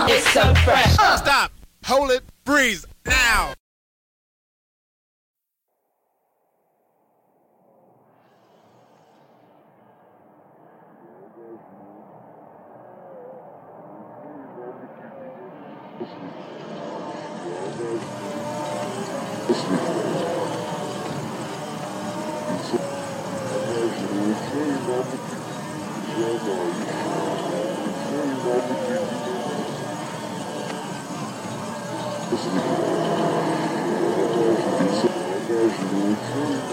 It's so fresh. Stop. Hold it. Freeze. Now.